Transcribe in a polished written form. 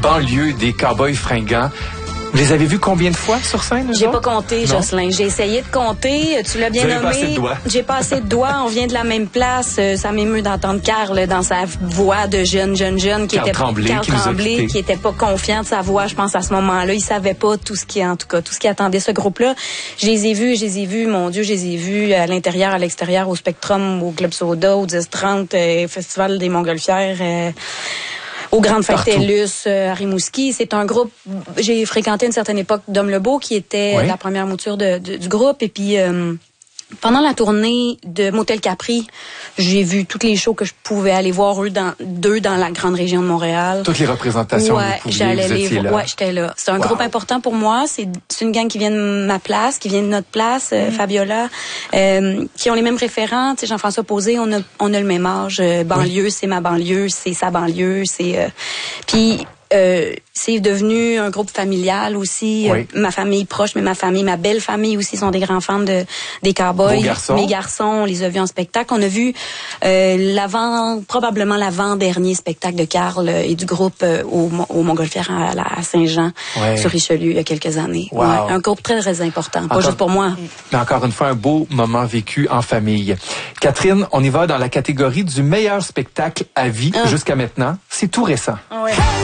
banlieue des Cowboys fringants. Vous les avez vus combien de fois sur scène? J'ai pas compté, Jocelyn. J'ai essayé de compter. Tu l'as bien nommé. Pas assez de doigts. J'ai pas assez de doigts. On vient de la même place. Ça m'émeut d'entendre Carl dans sa voix de jeune qui Carl était Tremblay, qui était pas confiant de sa voix. Je pense à ce moment-là, il savait pas tout ce qui attendait ce groupe-là. Je les ai vus, mon Dieu, je les ai vus à l'intérieur, à l'extérieur, au Spectrum, au Club Soda, au 10-30, Festival des Montgolfières. Au Grand Fête TELUS, à Rimouski. C'est un groupe, j'ai fréquenté une certaine époque Dom Lebeau, qui était la première mouture du groupe. Et puis, pendant la tournée de Motel Capri, j'ai vu toutes les shows que je pouvais aller voir dans la grande région de Montréal. Toutes les représentations. J'allais les voir. Ouais, j'étais là. C'est un groupe important pour moi. C'est une gang qui vient de ma place, qui vient de notre place, Fabiola, qui ont les mêmes référents. Tu sais, Jean-François Posé, on a le même âge. Banlieue, c'est ma banlieue, c'est sa banlieue, c'est puis c'est devenu un groupe familial aussi. Ma famille proche, mais ma belle famille aussi sont des grands fans des Cowboys. Mes garçons, on les a vus en spectacle. On a vu probablement l'avant-dernier spectacle de Carl et du groupe au Montgolfière à Saint-Jean sur Richelieu il y a quelques années. Wow. Un groupe très, très important, pas juste pour moi. Mais encore une fois, un beau moment vécu en famille. Catherine, on y va dans la catégorie du meilleur spectacle à vie jusqu'à maintenant. C'est tout récent. Ouais.